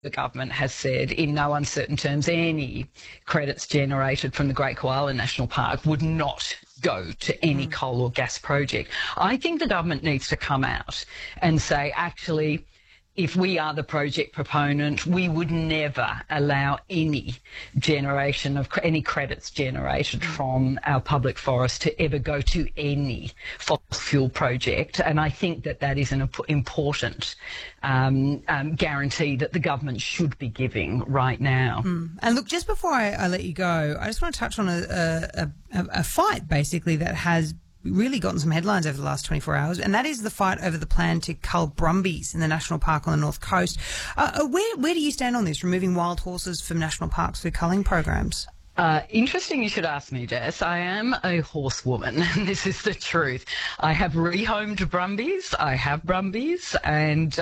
the government has said in no uncertain terms any credits generated from the Great Koala National Park would not go to any coal or gas project. I think the government needs to come out and say, actually, if we are the project proponent, we would never allow any generation of any credits generated from our public forest to ever go to any fossil fuel project. And I think that that is an important guarantee that the government should be giving right now. And look, just before I let you go, I just want to touch on a fight, basically, that has really gotten some headlines over the last 24 hours, and that is the fight over the plan to cull brumbies in the national park on the north coast. Where do you stand on this, removing wild horses from national parks through culling programs? Interesting you should ask me, Jess. I am a horsewoman, and this is the truth. I have rehomed brumbies. I have brumbies, and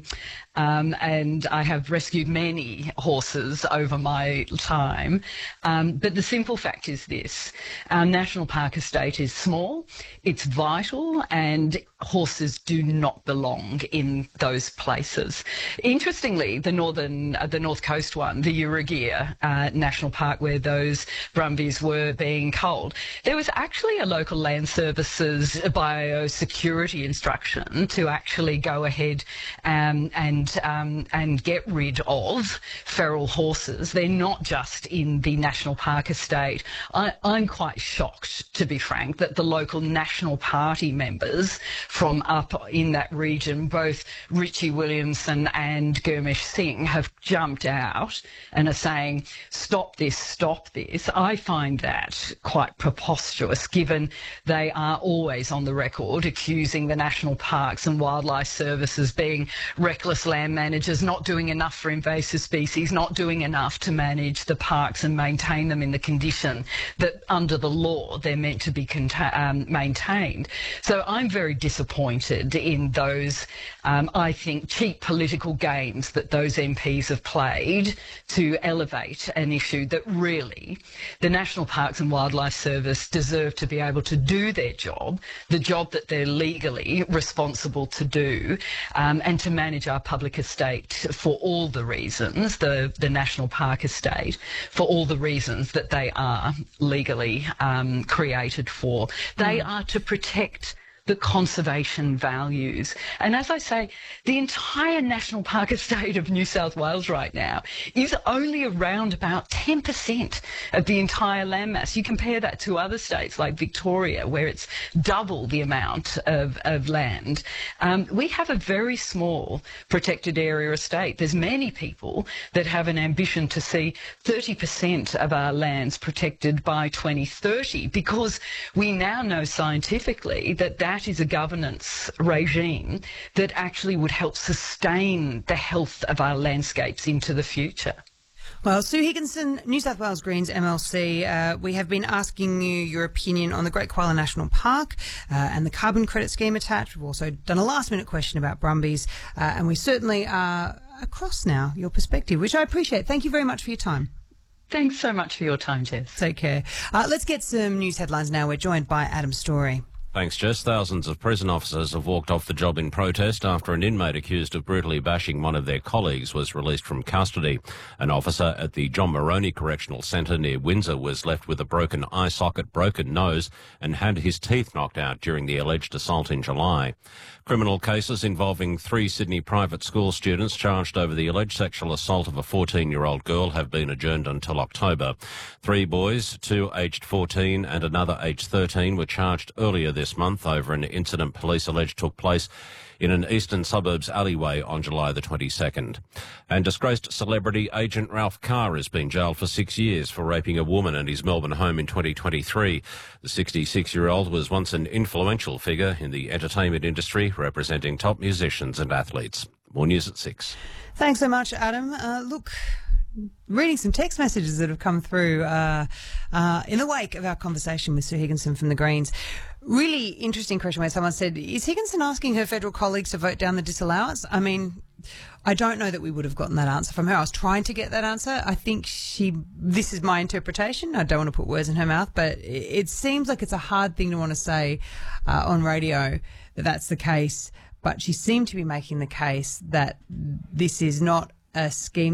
I have rescued many horses over my time. But the simple fact is this: our national park estate is small, it's vital, and horses do not belong in those places. Interestingly, the North Coast one, the Urrugia National Park, where those brumbies were being culled, there was actually a local land services biosecurity instruction to actually go ahead and get rid of feral horses. They're not just in the national park estate. I'm quite shocked, to be frank, that the local National Party members from up in that region, both Richie Williamson and Gurmish Singh, have jumped out and are saying, stop this, stop this. I find that quite preposterous, given they are always on the record accusing the national parks and wildlife services being reckless land managers, not doing enough for invasive species, not doing enough to manage the parks and maintain them in the condition that under the law they're meant to be maintained. So I'm very disappointed in those, I think, cheap political games that those MPs have played to elevate an issue that really the National Parks and Wildlife Service deserve to be able to do their job, the job that they're legally responsible to do, and to manage our public estate for all the reasons, the National Park estate, for all the reasons that they are legally created for. They are to protect the conservation values. And as I say, the entire National Park estate of New South Wales right now is only around about 10% of the entire landmass. You compare that to other states like Victoria, where it's double the amount of land. We have a very small protected area estate. There's many people that have an ambition to see 30% of our lands protected by 2030, because we now know scientifically that that is a governance regime that actually would help sustain the health of our landscapes into the future. Well, Sue Higginson, New South Wales Greens MLC, we have been asking you your opinion on the Great Koala National Park and the carbon credit scheme attached. We've also done a last-minute question about brumbies, and we certainly are across now your perspective, which I appreciate. Thank you very much for your time. Thanks so much for your time, Jess. Take care. Let's get some news headlines now. We're joined by Adam Story. Thanks, Jess. Thousands of prison officers have walked off the job in protest after an inmate accused of brutally bashing one of their colleagues was released from custody. An officer at the John Moroney Correctional Centre near Windsor was left with a broken eye socket, broken nose, and had his teeth knocked out during the alleged assault in July. Criminal cases involving 3 Sydney private school students charged over the alleged sexual assault of a 14-year-old girl have been adjourned until October. 3 boys, 2 aged 14 and another aged 13, were charged earlier this month over an incident police allege took place in an eastern suburbs alleyway on July the 22nd. And disgraced celebrity agent Ralph Carr has been jailed for 6 years for raping a woman at his Melbourne home in 2023. The 66-year-old was once an influential figure in the entertainment industry, representing top musicians and athletes. More news at 6. Thanks so much, Adam. Look, reading some text messages that have come through in the wake of our conversation with Sue Higginson from the Greens. Really interesting question where someone said, is Higginson asking her federal colleagues to vote down the disallowance? I mean, I don't know that we would have gotten that answer from her. I was trying to get that answer. I think this is my interpretation. I don't want to put words in her mouth, but it seems like it's a hard thing to want to say on radio that that's the case. But she seemed to be making the case that this is not a scheme